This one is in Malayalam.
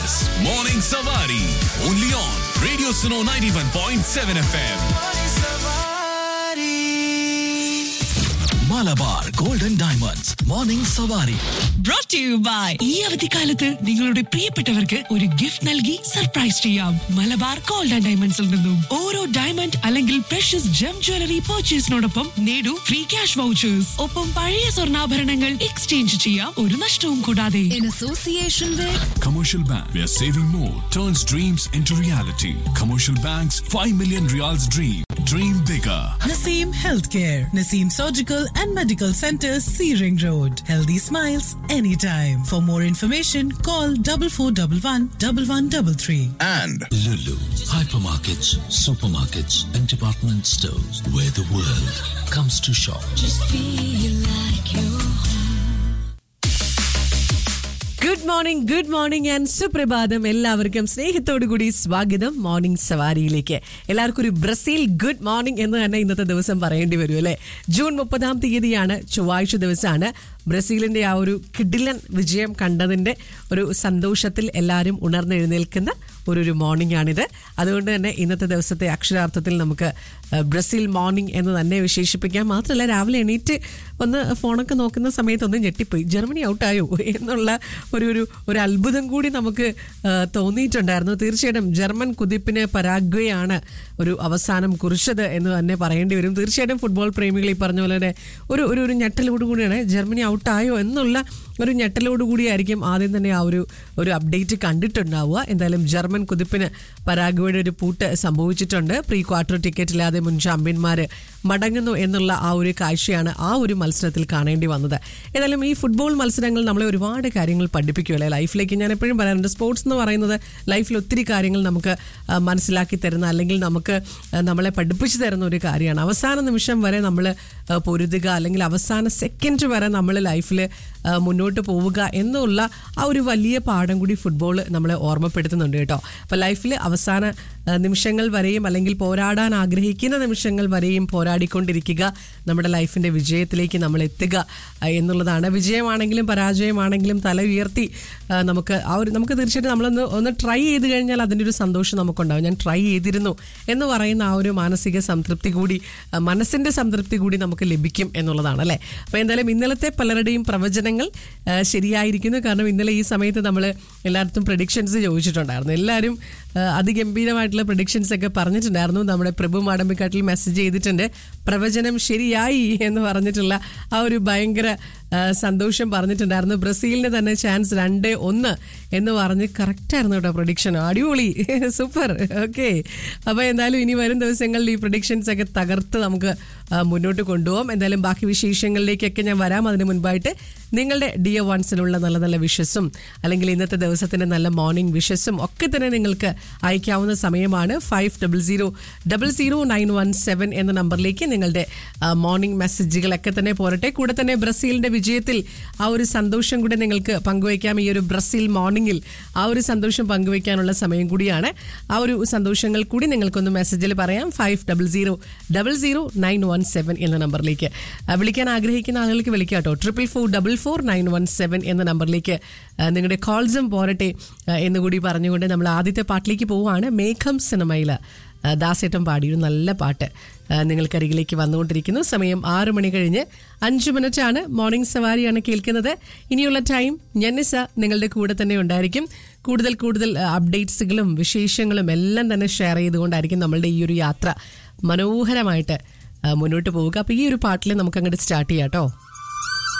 is Morning Savari. Only on Radio Suno 91.7 FM. Malabar Golden Diamonds. Morning Savari. Brought to you by ഈ അവധിക്കാലത്ത് നിങ്ങളുടെ പ്രിയപ്പെട്ടവർക്ക് ഒരു ഗിഫ്റ്റ് നൽകി സർപ്രൈസ് ചെയ്യാം. മലബാർ ഗോൾഡ് ആൻഡ് ഡയമണ്ട്സിൽ നിന്നും ഓരോ ഡയമണ്ട് അല്ലെങ്കിൽ പ്രഷ്യസ് ജം ജ്വല്ലറി പർച്ചേസിനോടൊപ്പം നേടൂ ഫ്രീ ക്യാഷ് വൗച്ചേഴ്സ്. ഒപ്പം പഴയ സ്വർണ്ണാഭരണങ്ങൾ എക്സ്ചേഞ്ച് ചെയ്യാം, ഒരു നഷ്ടവും കൂടാതെ. In association with Commercial Bank, where saving more turns dreams into reality. Commercial Bank's 5 million Riyals dream. Dream bigger. Naseem Healthcare, Naseem Surgical and Medical Center, Searing Road. Healthy smiles anytime. For more information, call 4411 1133. And Lulu, hypermarkets, supermarkets, and department stores where the world comes to shop. Just feel like you're good morning and സുപ്രഭാതം. എല്ലാവർക്കും സ്നേഹത്തോടു കൂടി സ്വാഗതം മോർണിംഗ് സവാരിയിലേക്ക്. എല്ലാവർക്കും ഒരു ബ്രസീൽ ഗുഡ് മോർണിംഗ് എന്ന് തന്നെ ഇന്നത്തെ ദിവസം പറയേണ്ടി വരും അല്ലേ. ജൂൺ 30 ചൊവ്വാഴ്ച ദിവസമാണ്. ബ്രസീലിന്റെ ആ ഒരു കിടിലൻ വിജയം കണ്ടതിന്റെ ഒരു സന്തോഷത്തിൽ എല്ലാവരും ഉണർന്നെഴുന്നേൽക്കുന്ന ഒരു മോർണിംഗ് ആണിത്. അതുകൊണ്ട് തന്നെ ഇന്നത്തെ ദിവസത്തെ അക്ഷരാർത്ഥത്തിൽ നമുക്ക് ബ്രസീൽ മോർണിംഗ് എന്ന് തന്നെ വിശേഷിപ്പിക്കാം. മാത്രമല്ല, രാവിലെ എണീറ്റ് ഒന്ന് ഫോണൊക്കെ നോക്കുന്ന സമയത്ത് ഒന്ന് ഞെട്ടിപ്പോയി, ജർമ്മനി ഔട്ടായോ എന്നുള്ള ഒരു അത്ഭുതം കൂടി നമുക്ക് തോന്നിയിട്ടുണ്ടായിരുന്നു. തീർച്ചയായിട്ടും ജർമ്മൻ കുതിപ്പിന് പരാഗ്വയാണ് ഒരു അവസാനം കുറിച്ചത് എന്ന് തന്നെ പറയേണ്ടി വരും. തീർച്ചയായിട്ടും ഫുട്ബോൾ പ്രേമികൾ ഈ പറഞ്ഞ പോലെ തന്നെ ഒരു ഞെട്ടലോടുകൂടിയാണ് ജർമ്മനി ഔട്ടായോ എന്നുള്ള ഒരു ഞെട്ടലോടുകൂടിയായിരിക്കും ആദ്യം തന്നെ ആ ഒരു അപ്ഡേറ്റ് കണ്ടിട്ടുണ്ടാവുക. എന്തായാലും ജർമ്മൻ കുതിപ്പിന് പരാഗ്വയുടെ ഒരു പൂട്ട് സംഭവിച്ചിട്ടുണ്ട്. പ്രീ ക്വാർട്ടർ ടിക്കറ്റ് ഇല്ലാതെ മുൻ ചാമ്പ്യന്മാര് മടങ്ങുന്നു എന്നുള്ള ആ ഒരു കാഴ്ചയാണ് ആ ഒരു മത്സരത്തിൽ കാണേണ്ടി വന്നത്. ഏതായാലും ഈ ഫുട്ബോൾ മത്സരങ്ങൾ നമ്മളെ ഒരുപാട് കാര്യങ്ങൾ പഠിപ്പിക്കുമല്ലേ ലൈഫിലേക്ക്. ഞാൻ എപ്പോഴും പറയാറുണ്ട്, സ്പോർട്സ് എന്ന് പറയുന്നത് ലൈഫിൽ ഒത്തിരി കാര്യങ്ങൾ നമുക്ക് മനസ്സിലാക്കി തരുന്ന, അല്ലെങ്കിൽ നമുക്ക് നമ്മളെ പഠിപ്പിച്ചു തരുന്ന ഒരു കാര്യമാണ്. അവസാന നിമിഷം വരെ നമ്മൾ പൊരുതുക, അല്ലെങ്കിൽ അവസാന സെക്കൻഡ് വരെ നമ്മൾ ലൈഫിൽ മുന്നോട്ട് പോവുക എന്നുള്ള ആ ഒരു വലിയ പാഠം കൂടി ഫുട്ബോൾ നമ്മളെ ഓർമ്മപ്പെടുത്തുന്നുണ്ട് കേട്ടോ. അപ്പോൾ ലൈഫിൽ അവസാന നിമിഷങ്ങൾ വരെയും, അല്ലെങ്കിൽ പോരാടാൻ ആഗ്രഹിക്കുന്ന നിമിഷങ്ങൾ വരെയും പോരാടിക്കൊണ്ടിരിക്കുക, നമ്മുടെ ലൈഫിൻ്റെ വിജയത്തിലേക്ക് നമ്മൾ എത്തുക എന്നുള്ളതാണ്. വിജയമാണെങ്കിലും പരാജയമാണെങ്കിലും തല ഉയർത്തി നമുക്ക് തീർച്ചയായിട്ടും നമ്മളൊന്ന് ട്രൈ ചെയ്ത് കഴിഞ്ഞാൽ അതിൻ്റെ ഒരു സന്തോഷം നമുക്കുണ്ടാവും. ഞാൻ ട്രൈ ചെയ്തിരുന്നു എന്ന് പറയുന്ന ആ ഒരു മാനസിക സംതൃപ്തി കൂടി, മനസ്സിൻ്റെ സംതൃപ്തി കൂടി നമുക്ക് ലഭിക്കും എന്നുള്ളതാണ് അല്ലേ. അപ്പോൾ എന്തായാലും ഇന്നലത്തെ പലരുടെയും പ്രവചനങ്ങൾ ശരിയായിരിക്കുന്നു. കാരണം ഇന്നലെ ഈ സമയത്ത് നമ്മൾ എല്ലായിടത്തും പ്രഡിക്ഷൻസ് ചോദിച്ചിട്ടുണ്ടായിരുന്നു. എല്ലാവരും അതിഗംഭീരമായിട്ടുള്ള പ്രഡിക്ഷൻസ് ഒക്കെ പറഞ്ഞിട്ടുണ്ടായിരുന്നു. നമ്മുടെ പ്രഭു മാടമ്പിക്കാട്ടിൽ മെസ്സേജ് ചെയ്തിട്ടുണ്ട്, പ്രവചനം ശരിയായി എന്ന് പറഞ്ഞിട്ടുള്ള ആ ഒരു ഭയങ്കര സന്തോഷം പറഞ്ഞിട്ടുണ്ടായിരുന്നു. ബ്രസീലിന് തന്നെ ചാൻസ് 2-1 എന്ന് പറഞ്ഞ് കറക്റ്റായിരുന്നു കേട്ടോ പ്രഡിക്ഷൻ. അടിപൊളി, സൂപ്പർ. ഓക്കെ, അപ്പോൾ എന്തായാലും ഇനി വരും ദിവസങ്ങളിൽ ഈ പ്രഡിക്ഷൻസ് ഒക്കെ തകർത്ത് നമുക്ക് മുന്നോട്ട് കൊണ്ടുപോകാം. എന്തായാലും ബാക്കി വിശേഷങ്ങളിലേക്കൊക്കെ ഞാൻ വരാം. അതിന് മുൻപായിട്ട് നിങ്ങളുടെ ഡിയർ വൺസിനുള്ള നല്ല നല്ല വിഷസും, അല്ലെങ്കിൽ ഇന്നത്തെ ദിവസത്തിൻ്റെ നല്ല മോർണിംഗ് വിഷസും ഒക്കെ തന്നെ നിങ്ങൾക്ക് അയക്കാവുന്ന സമയമാണ്. 50000917 എന്ന നമ്പറിലേക്ക് നിങ്ങളുടെ മോർണിംഗ് മെസ്സേജുകളൊക്കെ തന്നെ പോരട്ടെ. കൂടെ തന്നെ ബ്രസീലിൻ്റെ വിജയത്തിൽ ആ ഒരു സന്തോഷം കൂടെ നിങ്ങൾക്ക് പങ്കുവയ്ക്കാം. ഈ ഒരു ബ്രസീൽ മോർണിംഗിൽ ആ ഒരു സന്തോഷം പങ്കുവയ്ക്കാനുള്ള സമയം കൂടിയാണ്. ആ ഒരു സന്തോഷങ്ങൾ കൂടി നിങ്ങൾക്കൊന്ന് മെസ്സേജിൽ പറയാം. 50000917 എന്ന നമ്പറിലേക്ക് വിളിക്കാൻ ആഗ്രഹിക്കുന്ന ആളുകൾക്ക് വിളിക്കാം കേട്ടോ. 444-917 എന്ന നമ്പറിലേക്ക് നിങ്ങളുടെ കോൾസും പോരട്ടെ എന്നുകൂടി പറഞ്ഞുകൊണ്ട് നമ്മൾ ആദ്യത്തെ പാട്ടിലേക്ക് പോവുകയാണ്. മേഘം സിനിമയിൽ ദാസേട്ടൻ പാടിയൊരു നല്ല പാട്ട് നിങ്ങൾക്കരികിലേക്ക് വന്നുകൊണ്ടിരിക്കുന്നു. സമയം 6 മണി കഴിഞ്ഞ് 5 മിനിറ്റാണ്. മോർണിംഗ് സവാരിയാണ് കേൾക്കുന്നത്. ഇനിയുള്ള ടൈം ഞന്നിസ നിങ്ങളുടെ കൂടെ തന്നെ ഉണ്ടായിരിക്കും. കൂടുതൽ അപ്ഡേറ്റ്സുകളും വിശേഷങ്ങളും എല്ലാം തന്നെ ഷെയർ ചെയ്തുകൊണ്ടായിരിക്കും നമ്മളുടെ ഈ ഒരു യാത്ര മനോഹരമായിട്ട് മുന്നോട്ട് പോവുക. അപ്പോൾ ഈ ഒരു പാട്ടിൽ നമുക്ക് അങ്ങോട്ട് സ്റ്റാർട്ട് ചെയ്യാം കേട്ടോ.